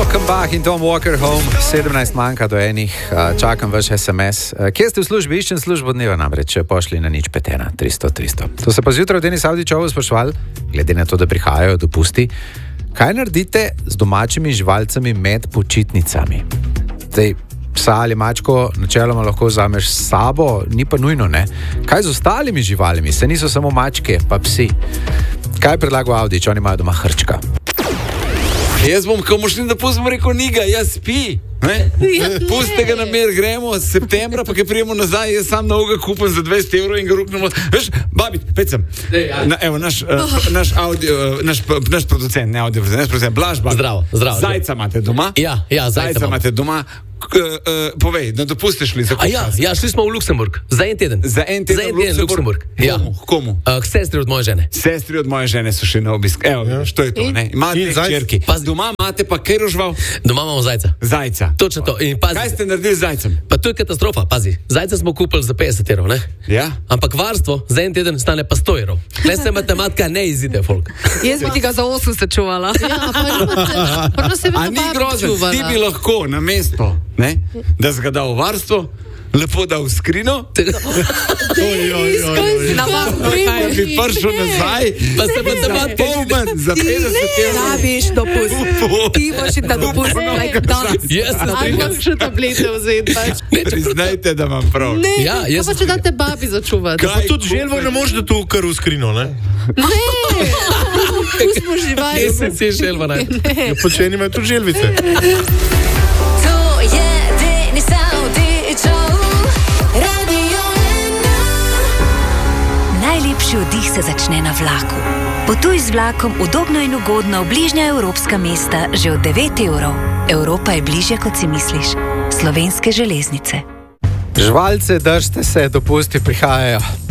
Offenbach in Tom Walker Home, 17 manjka do enih, čakam vaš SMS. Kje ste v službi? Iščem službo dneva namreč, pošli na 051 300 300. To se pa zjutraj v Denis Avdićovu sprašvali, glede na to, da prihajajo dopusti, kaj naredite z domačimi živalcami med počitnicami? Zdaj, psa ali mačko načeloma lahko vzameš s sabo, ni pa nujno, ne? Kaj z ostalimi živalimi? Se niso samo mačke, pa psi. Kaj je predlagal Avdić? Oni imajo doma hrčka. Jaz bom, ko mošli, da pustimo reko njega, jaz spi. Pustite ga na mer, gremo septembra, pa kaj prijemo nazaj, jaz sam na uga kupam za 20 evrov in ga ruknemo. Veš, babi, pecam. Evo, naš producent, ne audio, naš producent, Blaž, babi. Zdravo. Zajca imate doma? Ja, zajca imate doma. Povej, da dopuste šli za koliko? Ja, šli smo v Luksemburg, za en teden. Za en teden v Luksemburg? Ja. Komu? K sestri od moje žene. Sestri od moje žene so šli na obisk. Evo, što je to, ne? Imate čerki. Doma imate pa kaj rožval? Doma imamo zajca. Zajca. Točno to. In pazi, kaj ste naredili z zajcem? Pa to je katastrofa, pazi. Zajca smo kupili za 50 evrov, ne? Ja. Ampak varstvo za en teden stane pa 100 evrov. Le se matematika ne izide, folk. Jaz bi ti ga za 80 čuvala. A ni grozen, ti bi lahko na mesto, ne? Da si ga dal v varstvo, lepo dal v skrino, da bi prišel nazaj, pa se matematika polmen za 50 evrov. Rabiš dopust. Ti boš in ta dopust, like danes. Jaz sem Ali pa še tablete vzeti pač. Priznajte, da imam prav. Ne, Ja, pa če date babi začuvati. Kaj? Tudi želvo ne možeš, da to kar v skrino, ne? Ne, tu smo živali. Jaz sem si želva, ne? Ja, počeni imajo tudi želvice. To je Denis Avdićov, Radio 1. Najlepši oddih se začne na vlaku. Potuj z vlakom udobno in ugodno v bližnja evropska mesta že od 9 evrov. Evropa je bližje, kot si misliš. Slovenske železnice. Živalce, držite se, dopusti prihajajo.